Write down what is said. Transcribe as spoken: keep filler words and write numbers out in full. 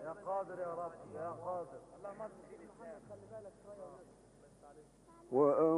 يا قادر يا رب يا قادر. اللهم خلي بالك شويه.